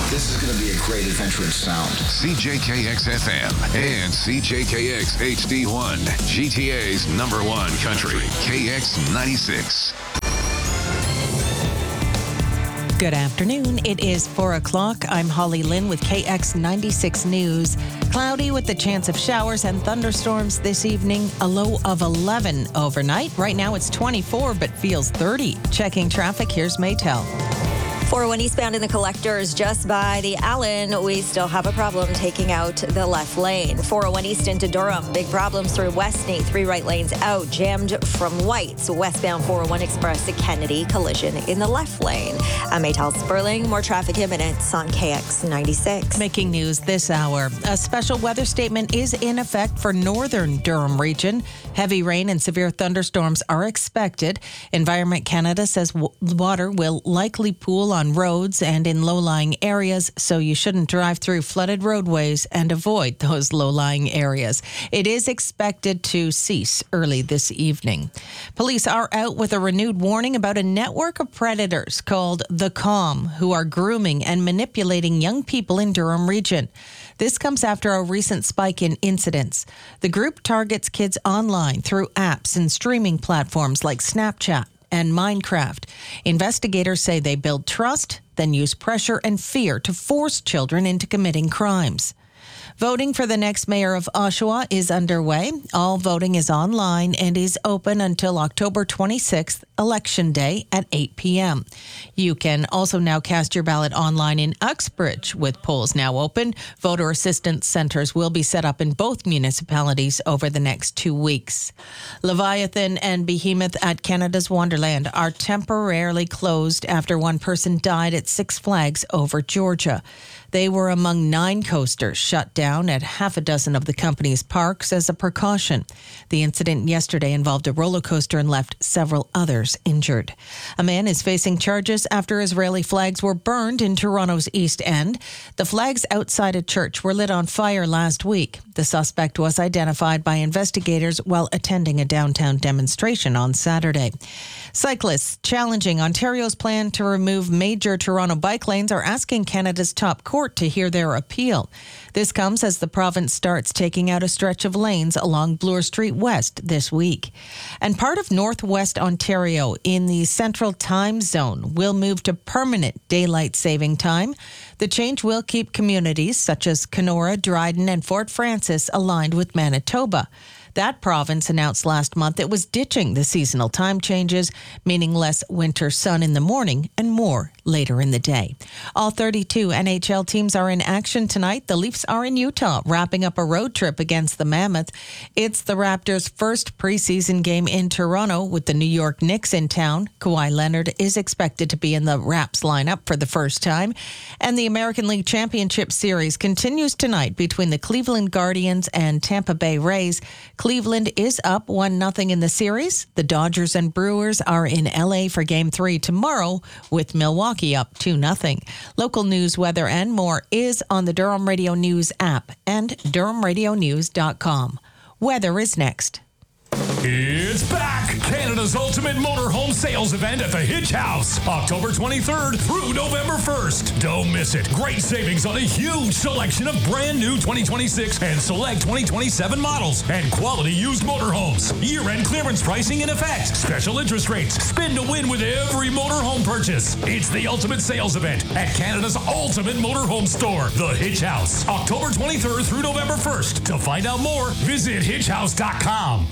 This is going to be a great adventure in sound. CJKX FM and CJKX HD1, GTA's #1 country, KX 96. Good afternoon. It is 4 o'clock. I'm Holly Lynn with KX 96 News. Cloudy with the chance of showers and thunderstorms this evening. A low of 11 overnight. Right now it's 24 but feels 30. Checking traffic, here's Maytel. 401 eastbound in the collectors just by the Allen. We still have a problem taking out the left lane. 401 east into Durham. Big problems through Westney. 3 right lanes out. Jammed from Whites. Westbound 401 Express to Kennedy. Collision in the left lane. I'm Maytel Sperling. More traffic in minutes on KX 96. Making news this hour. A special weather statement is in effect for northern Durham region. Heavy rain and severe thunderstorms are expected. Environment Canada says water will likely pool on roads and in low-lying areas, so you shouldn't drive through flooded roadways and avoid those low-lying areas. It is expected to cease early this evening. Police are out with a renewed warning about a network of predators called The Calm, who are grooming and manipulating young people in Durham region. This comes after a recent spike in incidents. The group targets kids online through apps and streaming platforms like Snapchat and Minecraft. Investigators say they build trust, then use pressure and fear to force children into committing crimes. Voting for the next mayor of Oshawa is underway. All voting is online and is open until October 26th, Election Day at 8 p.m. You can also now cast your ballot online in Uxbridge, with polls now open. Voter assistance centers will be set up in both municipalities over the next 2 weeks. Leviathan and Behemoth at Canada's Wonderland are temporarily closed after one person died at Six Flags over Georgia. They were among 9 coasters shut down at half a dozen of the company's parks as a precaution. The incident yesterday involved a roller coaster and left several others injured. A man is facing charges after Israeli flags were burned in Toronto's East End. The flags outside a church were lit on fire last week. The suspect was identified by investigators while attending a downtown demonstration on Saturday. Cyclists challenging Ontario's plan to remove major Toronto bike lanes are asking Canada's top court to hear their appeal. This comes as the province starts taking out a stretch of lanes along Bloor Street West this week. And part of northwest Ontario in the Central Time Zone will move to permanent daylight saving time. The change will keep communities such as Kenora, Dryden, and Fort Francis aligned with Manitoba. That province announced last month it was ditching the seasonal time changes, meaning less winter sun in the morning and more later in the day. All 32 NHL teams are in action tonight. The Leafs are in Utah, wrapping up a road trip against the Mammoth. It's the Raptors' first preseason game in Toronto with the New York Knicks in town. Kawhi Leonard is expected to be in the Raps lineup for the first time. And the American League Championship Series continues tonight between the Cleveland Guardians and Tampa Bay Rays. Cleveland is up 1-0 in the series. The Dodgers and Brewers are in LA for Game 3 tomorrow, with Milwaukee up 2-0. Local news, weather, and more is on the Durham Radio News app and DurhamRadioNews.com. Weather is next. It's back! Canada's ultimate motorhome sales event at the Hitch House, October 23rd through November 1st. Don't miss it. Great savings on a huge selection of brand new 2026 and select 2027 models and quality used motorhomes. Year-end clearance pricing in effect. Special interest rates. Spin to win with every motorhome purchase. It's the ultimate sales event at Canada's ultimate motorhome store, the Hitch House, October 23rd through November 1st. To find out more, visit hitchhouse.com.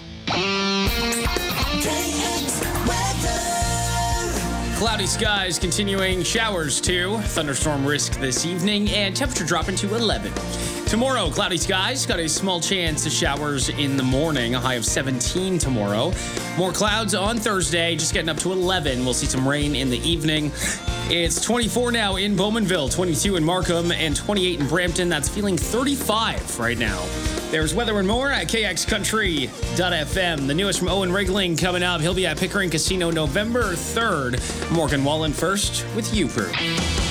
Cloudy skies continuing, showers too, thunderstorm risk this evening, and temperature dropping to 11. Tomorrow, cloudy skies, got a small chance of showers in the morning, a high of 17 tomorrow. More clouds on Thursday, just getting up to 11. We'll see some rain in the evening. It's 24 now in Bowmanville, 22 in Markham, and 28 in Brampton. That's feeling 35 right now. There's weather and more at kxcountry.fm. The newest from Owen Rigling coming up. He'll be at Pickering Casino November 3rd. Morgan Wallen first with You Crew.